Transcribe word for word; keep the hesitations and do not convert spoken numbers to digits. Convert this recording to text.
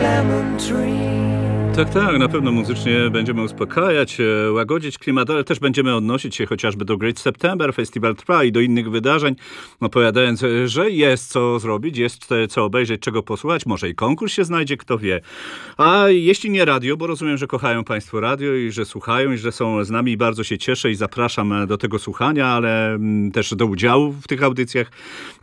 lemon tree. Tak, tak, na pewno muzycznie będziemy uspokajać, e, łagodzić klimat, ale też będziemy odnosić się chociażby do Great September, Festival trwa i do innych wydarzeń, opowiadając, e, że jest co zrobić, jest e, co obejrzeć, czego posłuchać, może i konkurs się znajdzie, kto wie. A jeśli nie radio, bo rozumiem, że kochają Państwo radio i że słuchają i że są z nami i bardzo się cieszę i zapraszam do tego słuchania, ale mm, też do udziału w tych audycjach.